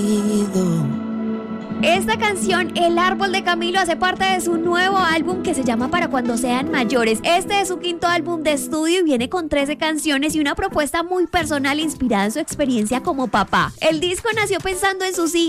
Esta canción, El Árbol de Camilo, hace parte de su nuevo álbum que se llama Para Cuando Sean Mayores. Este es su quinto álbum de estudio y viene con 13 canciones y una propuesta muy personal inspirada en su experiencia como papá. El disco nació pensando en sus hijas